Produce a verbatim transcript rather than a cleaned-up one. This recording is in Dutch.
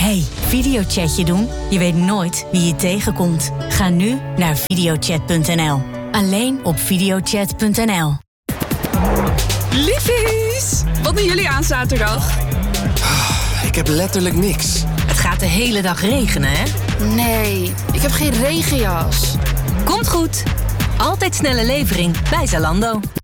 Hey, videochatje doen? Je weet nooit wie je tegenkomt. Ga nu naar videochat punt n l. Alleen op videochat punt n l. Liefies! Wat doen jullie aan zaterdag? Ik heb letterlijk niks. Het gaat de hele dag regenen, hè? Nee, ik heb geen regenjas. Komt goed. Altijd snelle levering bij Zalando.